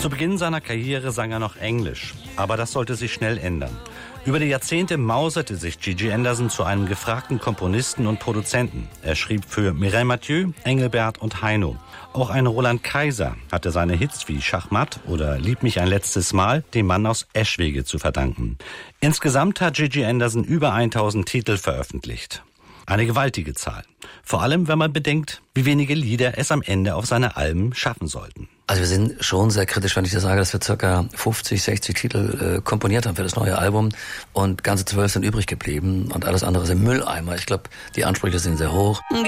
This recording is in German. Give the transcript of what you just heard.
Zu Beginn seiner Karriere sang er noch Englisch, aber das sollte sich schnell ändern. Über die Jahrzehnte mauserte sich Gigi Anderson zu einem gefragten Komponisten und Produzenten. Er schrieb für Mireille Mathieu, Engelbert und Heino. Auch ein Roland Kaiser hatte seine Hits wie Schachmatt oder Lieb mich ein letztes Mal dem Mann aus Eschwege zu verdanken. Insgesamt hat Gigi Anderson über 1000 Titel veröffentlicht. Eine gewaltige Zahl. Vor allem, wenn man bedenkt, wie wenige Lieder es am Ende auf seine Alben schaffen sollten. Also wir sind schon sehr kritisch, wenn ich dir sage, dass wir ca. 50, 60 Titel komponiert haben für das neue Album und ganze 12 sind übrig geblieben und alles andere ist im Mülleimer. Ich glaube, die Ansprüche sind sehr hoch.